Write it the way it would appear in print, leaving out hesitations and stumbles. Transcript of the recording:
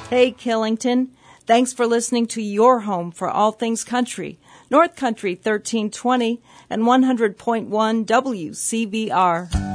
Hey, Killington. Thanks for listening to your home for all things country. North Country 1320 and 100.1 WCBR.